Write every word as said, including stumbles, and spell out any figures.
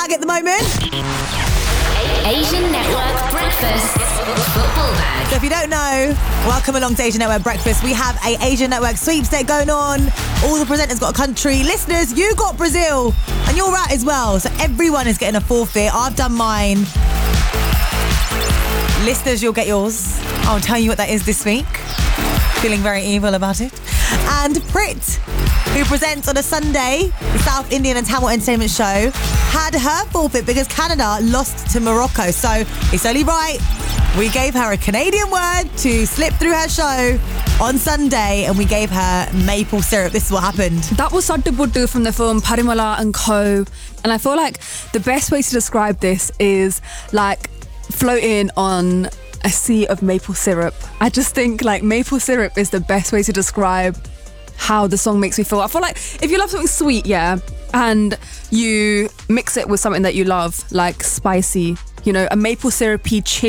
bag at the moment. Asian Network Breakfast Football Bag. So if you don't know, welcome along to Asian Network Breakfast. We have a Asian Network sweepstake going on. All the presenters got a country. Listeners, you got Brazil. And you're right as well. So everyone is getting a forfeit. I've done mine. Listeners, you'll get yours. I'll tell you what that is this week. Feeling very evil about it. And Prit, who presents on a Sunday, the South Indian and Tamil Entertainment Show, had her forfeit because Canada lost to Morocco. So it's only right we gave her a Canadian word to slip through her show on Sunday, and we gave her maple syrup. This is what happened. That was Sadhu Buddu from the film Parimala and Co. And I feel like the best way to describe this is like floating on a sea of maple syrup. I just think like maple syrup is the best way to describe how the song makes me feel. I feel like if you love something sweet, yeah, and you mix it with something that you love, like spicy, you know, a maple syrupy chili